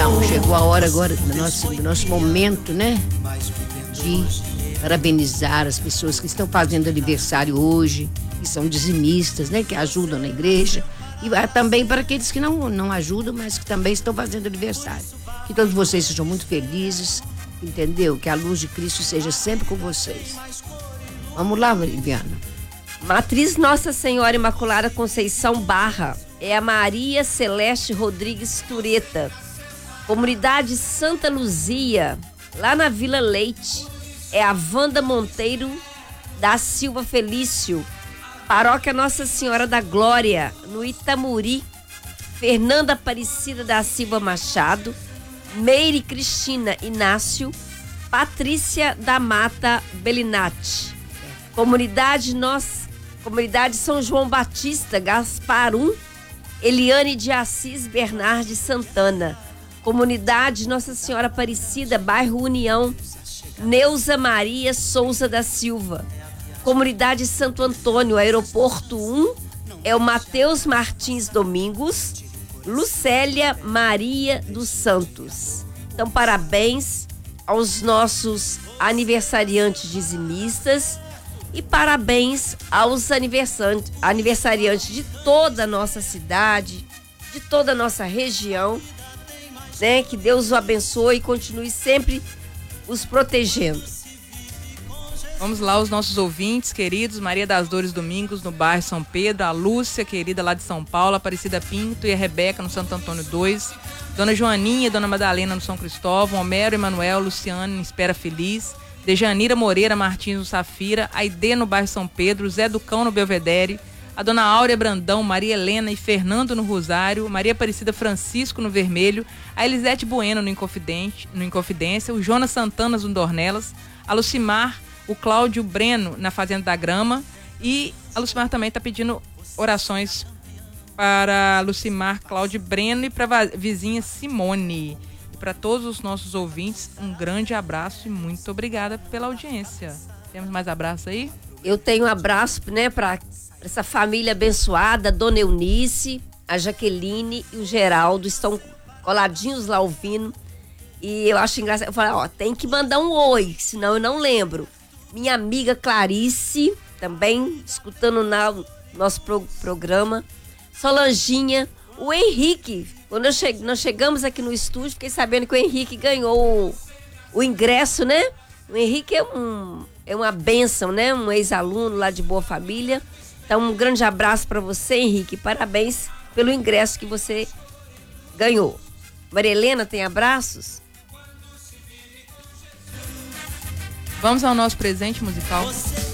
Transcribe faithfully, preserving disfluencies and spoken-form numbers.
Então, chegou a hora agora do nosso, do nosso momento, né? De parabenizar as pessoas que estão fazendo aniversário hoje, que são dizimistas, né? Que ajudam na igreja. E também para aqueles que não, não ajudam, mas que também estão fazendo aniversário. Que todos vocês sejam muito felizes, entendeu? Que a luz de Cristo seja sempre com vocês. Vamos lá, Viviana. Matriz Nossa Senhora Imaculada Conceição Barra é a Maria Celeste Rodrigues Tureta. Comunidade Santa Luzia, lá na Vila Leite, é a Wanda Monteiro da Silva Felício. Paróquia Nossa Senhora da Glória, no Itamuri, Fernanda Aparecida da Silva Machado, Meire Cristina Inácio, Patrícia da Mata Belinati. Comunidade Nossa, Comunidade São João Batista, Gaspar um, Eliane de Assis Bernardes Santana. Comunidade Nossa Senhora Aparecida, bairro União, Neuza Maria Souza da Silva. Comunidade Santo Antônio, Aeroporto um, é o Matheus Martins Domingos, Lucélia Maria dos Santos. Então, parabéns aos nossos aniversariantes dizimistas e parabéns aos aniversariantes, aniversariantes de toda a nossa cidade, de toda a nossa região, né? Que Deus o abençoe e continue sempre os protegendo. Vamos lá, os nossos ouvintes queridos, Maria das Dores Domingos, no bairro São Pedro, a Lúcia, querida, lá de São Paulo, a Aparecida Pinto e a Rebeca, no Santo Antônio dois, Dona Joaninha e Dona Madalena, no São Cristóvão, Homero, Emanuel, Luciano, em Espera Feliz, Dejanira Moreira Martins, no Safira, Aide, no bairro São Pedro, Zé do Cão, no Belvedere, a Dona Áurea Brandão, Maria Helena e Fernando, no Rosário, Maria Aparecida Francisco, no Vermelho, a Elisete Bueno, no Inconfidente, no Inconfidência, o Jonas Santana, no Dornelas, a Lucimar, o Cláudio Breno, na Fazenda da Grama, e a Lucimar também está pedindo orações para a Lucimar, Cláudio Breno e para a vizinha Simone. E para todos os nossos ouvintes, um grande abraço e muito obrigada pela audiência. Temos mais abraço aí? Eu tenho um abraço, né, para essa família abençoada, Dona Eunice, a Jaqueline e o Geraldo, estão coladinhos lá ouvindo. E eu acho engraçado, eu falei, ó, tem que mandar um oi, senão eu não lembro. Minha amiga Clarice, também escutando o nosso pro, programa. Solanginha, o Henrique. Quando eu che, nós chegamos aqui no estúdio, fiquei sabendo que o Henrique ganhou o, o ingresso, né? O Henrique é, um, é uma bênção, né? Um ex-aluno lá de Boa Família. Então, um grande abraço para você, Henrique. Parabéns pelo ingresso que você ganhou. Maria Helena, tem abraços? Vamos ao nosso presente musical.